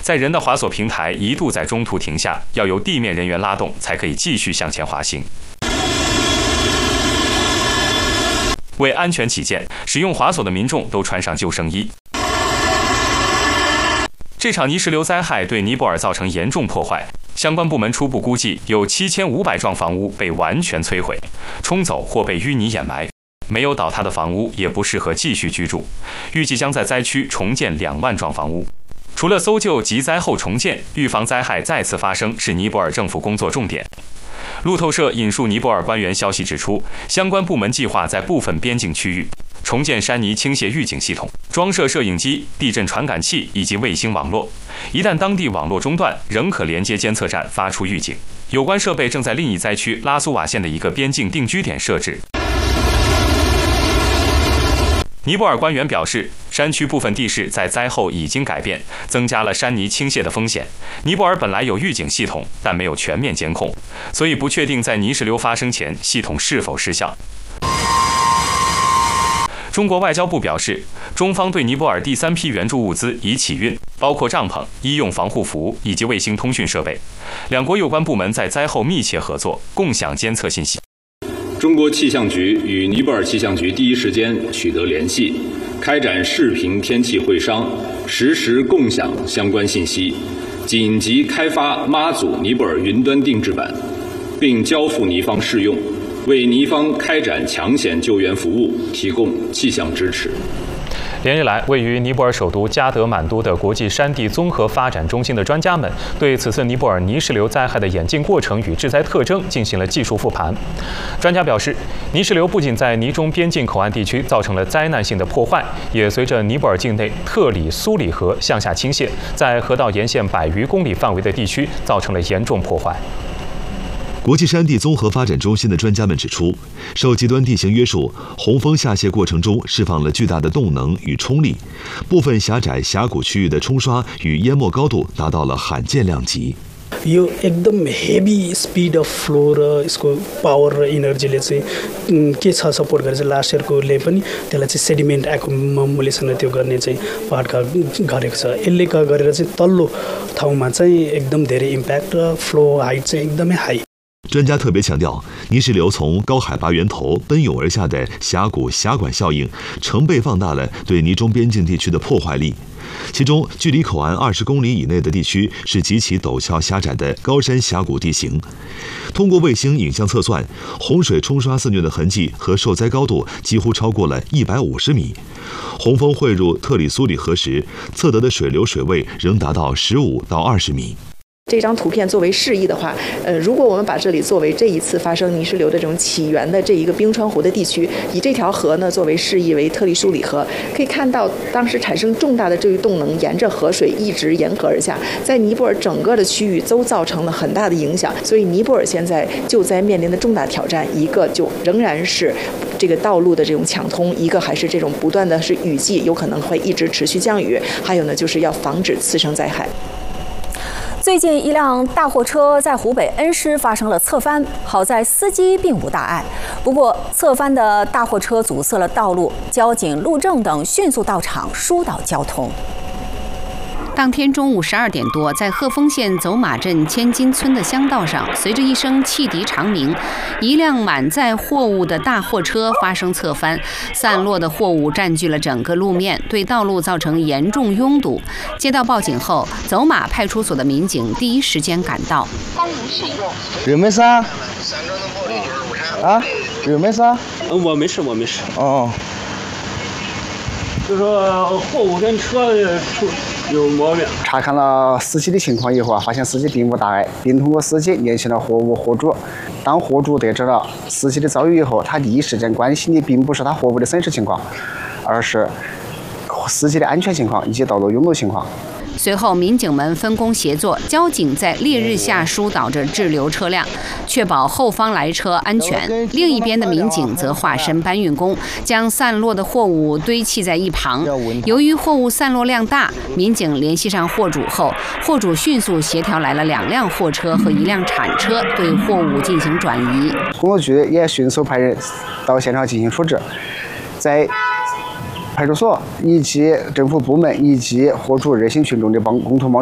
在人的滑索平台一度在中途停下，要由地面人员拉动才可以继续向前滑行。为安全起见，使用滑索的民众都穿上救生衣。这场泥石流灾害对尼泊尔造成严重破坏，相关部门初步估计有7500幢房屋被完全摧毁、冲走或被淤泥掩埋。没有倒塌的房屋也不适合继续居住，预计将在灾区重建2万幢房屋。除了搜救及灾后重建，预防灾害再次发生是尼泊尔政府工作重点。路透社引述尼泊尔官员消息指出，相关部门计划在部分边境区域重建山泥倾泻预警系统，装设摄影机、地震传感器以及卫星网络。一旦当地网络中断，仍可连接监测站发出预警。有关设备正在另一灾区拉苏瓦县的一个边境定居点设置。尼泊尔官员表示，山区部分地势在灾后已经改变，增加了山泥倾泻的风险。尼泊尔本来有预警系统，但没有全面监控，所以不确定在泥石流发生前系统是否失效。中国外交部表示，中方对尼泊尔第3批援助物资已起运，包括帐篷、医用防护服以及卫星通讯设备。两国有关部门在灾后密切合作，共享监测信息。 中国气象局与尼泊尔气象局第一时间取得联系，开展视频天气会商，实时共享相关信息，紧急开发妈祖尼泊尔云端定制版，并交付尼方试用，为尼方开展抢险救援服务提供气象支持。 连日来，位于尼泊尔首都加德满都的国际山地综合发展中心的专家们对此次尼泊尔泥石流灾害的演进过程与致灾特征进行了技术复盘。专家表示，泥石流不仅在尼中边境口岸地区造成了灾难性的破坏，也随着尼泊尔境内特里苏里河向下倾泻，在河道沿线100余公里范围的地区造成了严重破坏。 国际山地综合发展中心的专家们指出，受极端地形约束，洪峰下泻过程中释放了巨大的动能与冲力，部分狭窄峡谷区域的冲刷与淹没高度达到了罕见量级。 यो एकदम heavy speed of flow र यसको पावर र इनर्जीले चाहिँ के छ सपोर्ट गरेर चाहिँ लास्ट इयरकोले पनि त्यसलाई चाहिँ सेडिमेन्ट एकुमुलेसन त्यो गर्ने चाहिँ पार्टका गरेको छ। यसले गरेर चाहिँ तल्लो ठाउँमा चाहिँ एकदम धेरै इम्प्याक्ट र फ्लो हाइट चाहिँ एकदमै हाई। 专家特别强调，泥石流从高海拔源头奔涌而下的峡谷峡管效应，成倍放大了对尼中边境地区的破坏力。其中，距离口岸20公里以内的地区是极其陡峭狭窄的高山峡谷地形。通过卫星影像测算，洪水冲刷肆虐的痕迹和受灾高度几乎超过了150米。洪峰汇入特里苏里河时，测得的水流水位仍达到15到20米。 这张图片作为示意的话，如果我们把这里作为这一次发生泥石流的这种起源的这一个冰川湖的地区，以这条河呢作为示意为特里苏里河，可以看到当时产生重大的这一动能沿着河水一直沿河而下，在尼泊尔整个的区域都造成了很大的影响。所以尼泊尔现在救灾面临的重大挑战，一个就仍然是这个道路的这种抢通，一个还是这种不断的是雨季有可能会一直持续降雨，还有呢就是要防止次生灾害。 最近一辆大货车在湖北恩施发生了侧翻，好在司机并无大碍。不过，侧翻的大货车阻塞了道路，交警、路政等迅速到场疏导交通。 当天中午12点多，在鹤峰县走马镇千金村的乡道上，随着一声汽笛长鸣，一辆满载货物的大货车发生侧翻，散落的货物占据了整个路面，对道路造成严重拥堵。接到报警后，走马派出所的民警第一时间赶到。 人没事啊？啊？人没事啊？ 我没事。 哦。 就说货物跟车有毛病。 查看了司机的情况以后发现司机并无大碍，并通过司机联系了货物货主。当货主得知了司机的遭遇以后，他第一时间关心的并不是他货物的损失情况，而是司机的安全情况以及道路拥堵情况。 随后，民警们分工协作，交警在烈日下疏导着滞留车辆，确保后方来车安全。另一边的民警则化身搬运工，将散落的货物堆砌在一旁。由于货物散落量大，民警联系上货主后，货主迅速协调来了2辆货车和1辆铲车，对货物进行转移。 工作局也迅速派人到现场进行处置，在派出所以及政府部门以及货主热心群众的共同帮助